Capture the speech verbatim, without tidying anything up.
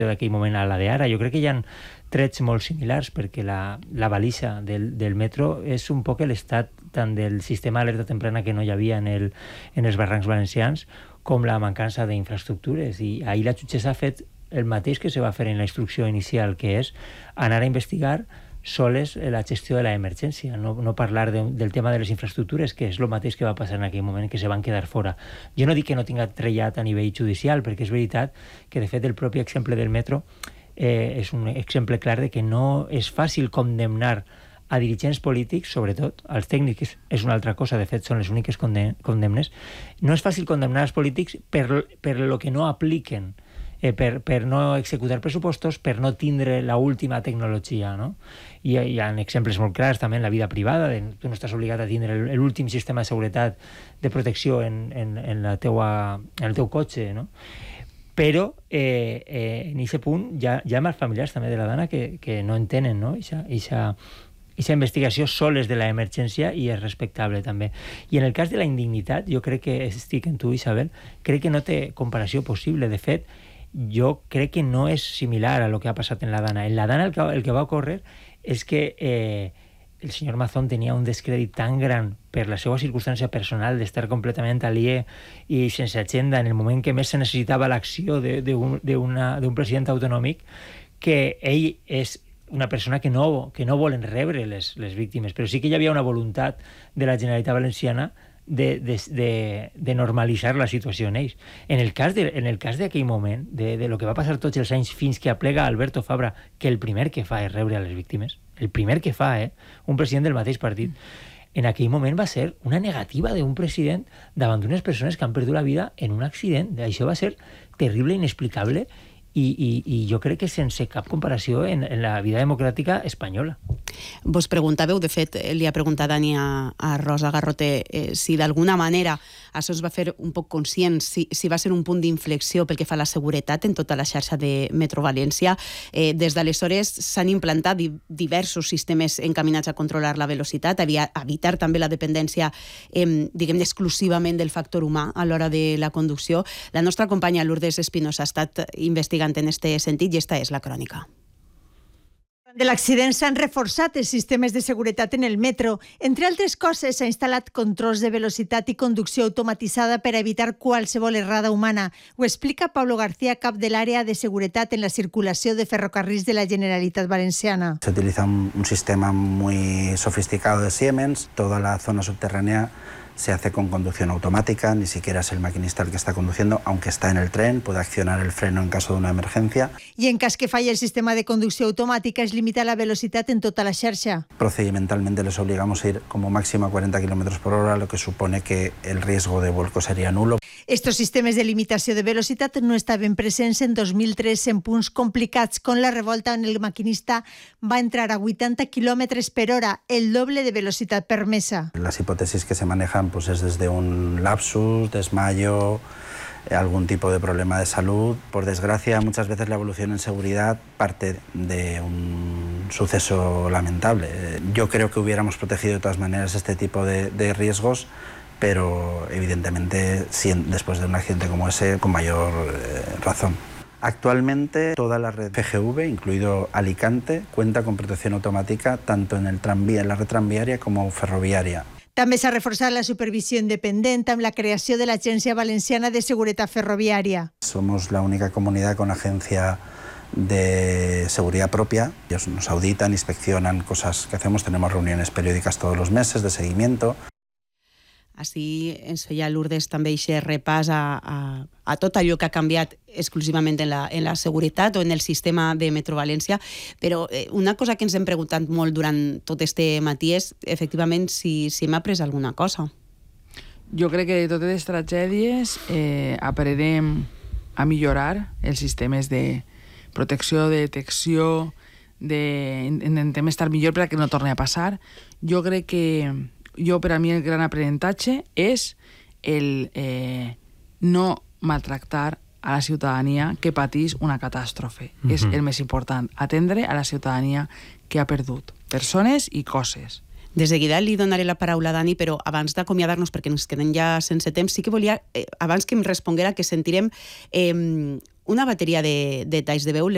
d'aquell moment a la d'ara. Jo crec que hi ha trets molt similars, perquè la, la balisa del, del metro és un poc l'estat tant del sistema d'alerta temprana que no hi havia en, el, en els barrancs valencians, com la mancança d'infraestructures. I ahir la jutgessa ha fet el mateix que se va fer en la instrucció inicial, que és anar a investigar soles la gestió de l'emergència, no, no parlar de, del tema de les infraestructures, que és el mateix que va passar en aquell moment, que se van quedar fora. Jo no dic que no tinga trellat a nivell judicial, perquè és veritat que, de fet, el propi exemple del metro eh, és un exemple clar de que no és fàcil condemnar a dirigents polítics, sobretot, als tècnics és una altra cosa, de fet són les úniques condemnes, no és fàcil condemnar als polítics per, per lo que no apliquen, eh, per, per no executar pressupostos, per no tindre la última tecnologia, no? I hi ha exemples molt clars també en la vida privada, de, tu no estàs obligat a tindre l'últim sistema de seguretat de protecció en, en, en, la teua, en el teu cotxe, no? Però eh, eh, en aquest punt hi ha, hi ha els familiars també de la dona que, que no entenen, no? Ixa, ixa, Aquesta investigació sol és de l'emergència i és respectable també. I en el cas de la indignitat, jo crec que estic en tu, Isabel, crec que no té comparació possible. De fet, jo crec que no és similar a lo que ha passat en la Dana. En la Dana el que, el que va ocórrer és que eh, el senyor Mazón tenia un descrèdit tan gran per la seva circumstància personal d'estar completament aliè i sense agenda en el moment que més se necessitava l'acció d'un president autonòmic, que ell és una persona que no, que no volen rebre les, les víctimes, però sí que hi havia una voluntat de la Generalitat Valenciana de, de, de, de normalitzar la situació en ells. En el cas de, en el cas d'aquell moment, de, de lo que va passar tots els anys fins que aplega Alberto Fabra, que el primer que fa és rebre a les víctimes, el primer que fa, eh? Un president del mateix partit, en aquell moment va ser una negativa d'un president davant d'unes persones que han perdut la vida en un accident. Això va ser terrible, inexplicable, I, i, i jo crec que sense cap comparació en, en la vida democràtica espanyola. Vos preguntàveu, de fet, li ha preguntat Dani a, a Rosa Garrote eh, si d'alguna manera això es va fer un poc conscient, si, si va ser un punt d'inflexió pel que fa a la seguretat en tota la xarxa de Metro València. Eh, des d'aleshores s'han implantat di, diversos sistemes encaminats a controlar la velocitat, a evitar també la dependència, eh, diguem, exclusivament del factor humà a l'hora de la conducció. La nostra companya Lourdes Espinosa ha estat investigant en aquest sentit i esta és la crònica. De l'accident s'han reforçat els sistemes de seguretat en el metro. Entre altres coses, s'ha instal·lat controls de velocitat i conducció automatitzada per evitar qualsevol errada humana. Ho explica Pablo García, cap de l'àrea de seguretat en la circulació de ferrocarrils de la Generalitat Valenciana. Se utiliza un, un sistema muy sofisticado de Siemens. Toda la zona subterránea se hace con conducción automática, ni siquiera es el maquinista el que está conduciendo, aunque está en el tren, puede accionar el freno en caso de una emergencia. I en cas que falle el sistema de conducció automàtica, es limita la velocitat en tota la xarxa. Procedimentalmente les obligamos a ir como máximo a cuarenta kilómetros por hora, lo que supone que el riesgo de vuelco sería nulo. Estos sistemes de limitació de velocitat no estaven presents en dos mil tres en punts complicats, con la revolta on el maquinista va entrar a vuitanta kilómetros per hora, el doble de velocitat permesa. Las hipótesis que se manejan pues es desde un lapsus, desmayo, algún tipo de problema de salud. Por desgracia, muchas veces la evolución en seguridad parte de un suceso lamentable. Yo creo que hubiéramos protegido de todas maneras este tipo de, de riesgos, pero evidentemente si, después de un accidente como ese, con mayor eh, razón. Actualmente toda la red P G V, incluido Alicante, cuenta con protección automática tanto en, el tranvía, en la red tranviaria como ferroviaria. També s'ha reforçat la supervisió independent amb la creació de l'Agència Valenciana de Seguretat Ferroviària. Somos la única comunidad con agencia de seguridad propia. Ellos nos auditan, inspeccionan cosas que hacemos, tenemos reuniones periódicas todos los meses de seguimiento. Així ens feia Lourdes també aquest repàs a, a, a tot allò que ha canviat exclusivament en la, en la seguretat o en el sistema de Metro València, però eh, una cosa que ens hem preguntat molt durant tot este matí és, efectivament, si, si hem après alguna cosa. Jo crec que de totes les tragèdies eh, aprenem a millorar els sistemes de protecció, de detecció, de, intentem estar millor perquè no torni a passar. Jo crec que jo, per a mi, el gran aprenentatge és el eh, no maltractar a la ciutadania que patís una catàstrofe. Mm-hmm. És el més important, atendre a la ciutadania que ha perdut persones i coses. De seguida li donaré la paraula a Dani, però abans d'acomiadar-nos, perquè ens quedem ja sense temps, sí que volia, eh, abans que em responguera, que sentirem eh, una bateria de, de talls de veu.